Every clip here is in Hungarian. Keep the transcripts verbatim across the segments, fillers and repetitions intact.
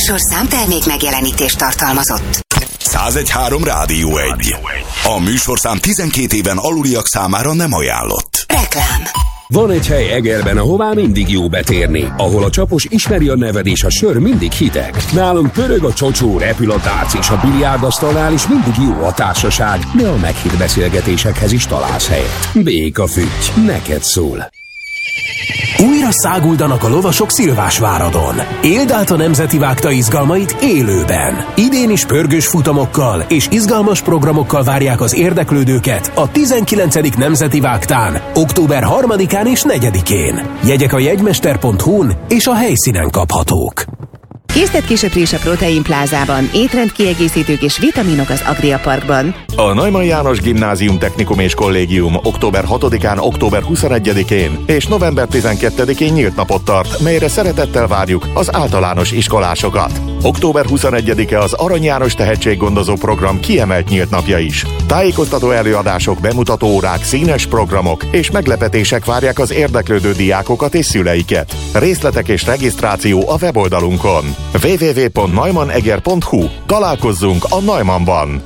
műsor számtermék megjelenítést tartalmazott. százegy három Rádió egy. A műsorszám tizenkét éven aluliak számára nem ajánlott. Reklám. Van egy hely Egerben, ahová mindig jó betérni, ahol a csapos ismeri a neved és a sör mindig hideg. Nálunk pörög a csocsó, repül a dác és a biliárdasztalnál is mindig jó a társaság, de a meghitt beszélgetésekhez is találsz helyet. Béka Füty, neked szól. Újra száguldanak a lovasok Szilvásváradon. Éld át a nemzeti vágta izgalmait élőben. Idén is pörgős futamokkal és izgalmas programokkal várják az érdeklődőket a tizenkilencedik nemzeti vágtán, október harmadikán és negyedikén. Jegyek a jegymester pont hu-n és a helyszínen kaphatók. Késztetkésöprés a Protein Plázában, étrendkiegészítők és vitaminok az Agria Parkban. A Neumann János Gimnázium Technikum és Kollégium október hatodikán, október huszonegyedikén és november tizenkettedikén nyílt napot tart, melyre szeretettel várjuk az általános iskolásokat. október huszonegyedike az Arany János Tehetséggondozó Program kiemelt nyílt napja is. Tájékoztató előadások, bemutató órák, színes programok és meglepetések várják az érdeklődő diákokat és szüleiket. Részletek és regisztráció a weboldalunkon. double-u double-u double-u pont neumanneger pont hu. Találkozzunk a Neumannban!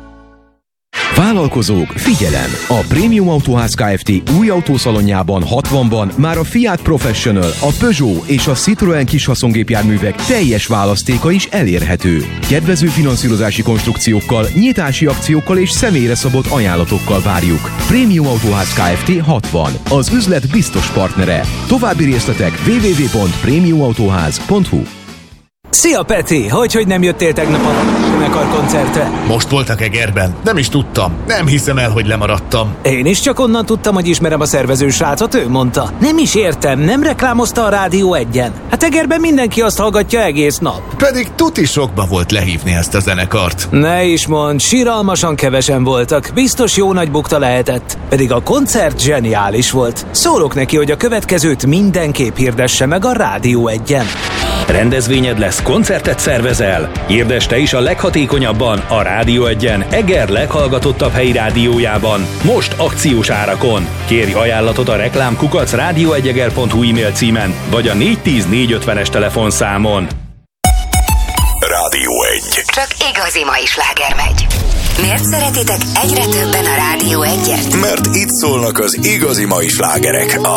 Vállalkozók, figyelem! A Prémium Autóház Kft. Új autószalonjában hatvanban már a Fiat Professional, a Peugeot és a Citroën kishaszongépjárművek teljes választéka is elérhető. Kedvező finanszírozási konstrukciókkal, nyitási akciókkal és személyre szabott ajánlatokkal várjuk. Prémium Autóház Kft. hatvan. Az üzlet biztos partnere. További részletek double-u double-u double-u pont prémium autóház pont hu. Szia Peti! Hogyhogy nem jöttél tegnap a Zenekar koncertre? Most voltak Egerben. Nem is tudtam. Nem hiszem el, hogy lemaradtam. Én is csak onnan tudtam, hogy ismerem a szervező srácot, ő mondta. Nem is értem, nem reklámozta a Rádió egyen. Hát Egerben mindenki azt hallgatja egész nap. Pedig tuti sokba volt lehívni ezt a zenekart. Ne is mondd, siralmasan kevesen voltak. Biztos jó nagy bukta lehetett. Pedig a koncert zseniális volt. Szólok neki, hogy a következőt mindenképp hirdesse meg a Rádió egyen. Rendezvényed lesz, koncertet szervezel? Hirdes te is a leghatékonyabban a Rádió egyen Eger leghallgatottabb helyi rádiójában. Most akciós árakon. Kérj ajánlatot a reklám kukac rádió egy eger pont hu e-mail címen, vagy a négy tíz négy ötvenes telefonszámon. Rádió egy. Csak igazi mai sláger megy. Miért szeretitek egyre többen a Rádió egyet? Mert itt szólnak az igazi mai slágerek.